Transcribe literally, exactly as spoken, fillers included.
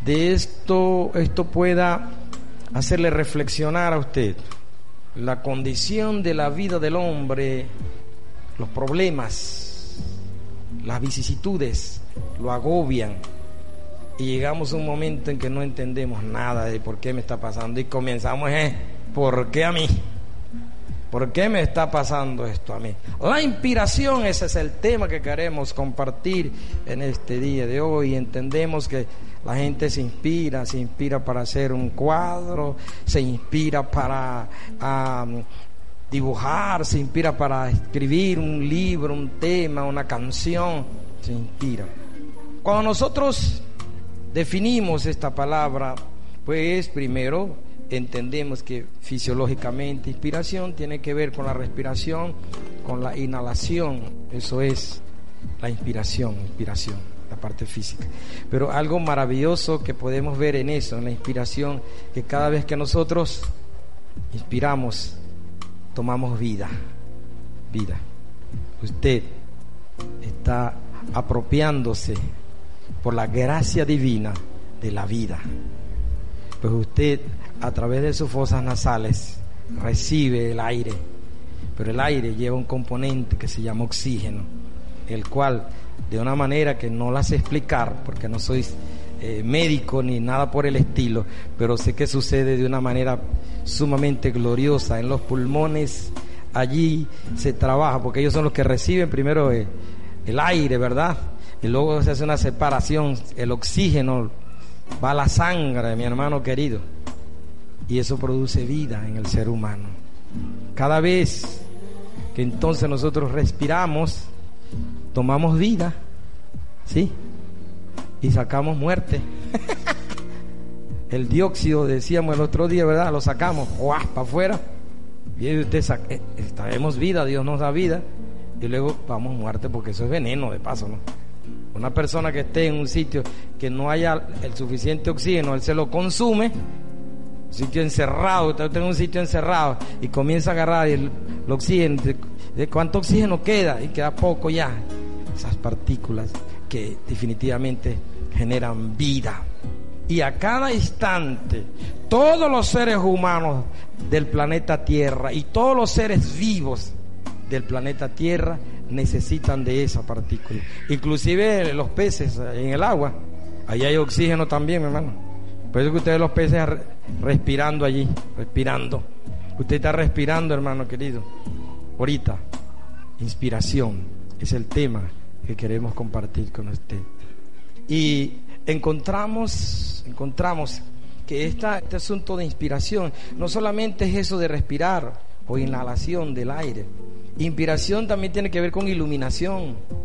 de esto, esto pueda hacerle reflexionar a usted. La condición de la vida del hombre, los problemas, las vicisitudes lo agobian y llegamos a un momento en que no entendemos nada de por qué me está pasando y comenzamos, eh, ¿por qué a mí? ¿Por qué me está pasando esto a mí? La inspiración, ese es el tema que queremos compartir en este día de hoy. Entendemos que la gente se inspira, se inspira para hacer un cuadro, se inspira para um, dibujar, se inspira para escribir un libro, un tema, una canción, se inspira. Cuando nosotros definimos esta palabra, pues primero entendemos que fisiológicamente inspiración tiene que ver con la respiración, con la inhalación. Eso es la inspiración, inspiración, la parte física. Pero algo maravilloso que podemos ver en eso, en la inspiración, que cada vez que nosotros inspiramos, tomamos vida, vida. Usted está apropiándose por la gracia divina de la vida. Pues usted, a través de sus fosas nasales, recibe el aire, pero el aire lleva un componente que se llama oxígeno, el cual, de una manera que no la sé explicar, porque no soy eh, médico ni nada por el estilo, pero sé que sucede de una manera sumamente gloriosa en los pulmones. Allí se trabaja, porque ellos son los que reciben primero el, el aire, ¿verdad? Y luego se hace una separación, el oxígeno va a la sangre, mi hermano querido, y eso produce vida en el ser humano. Cada vez que entonces nosotros respiramos, tomamos vida, ¿sí? Y sacamos muerte. El dióxido, decíamos el otro día, ¿verdad? Lo sacamos, ¡guau!, para afuera. Y usted saca, eh, traemos vida, Dios nos da vida, y luego vamos muerte, porque eso es veneno de paso, ¿no? Una persona que esté en un sitio que no haya el suficiente oxígeno, él se lo consume, un sitio encerrado, usted en un sitio encerrado y comienza a agarrar el, el oxígeno, de, de cuánto oxígeno queda, y queda poco ya. Esas partículas que definitivamente generan vida. Y a cada instante, todos los seres humanos del planeta Tierra y todos los seres vivos del planeta Tierra necesitan de esa partícula. Inclusive los peces en el agua, allí hay oxígeno también, mi hermano. Por eso que ustedes los peces respirando allí, respirando. Usted está respirando, hermano querido. Ahorita, inspiración es el tema que queremos compartir con usted. Y encontramos, encontramos que esta, este asunto de inspiración no solamente es eso de respirar o inhalación del aire. Inspiración también tiene que ver con iluminación.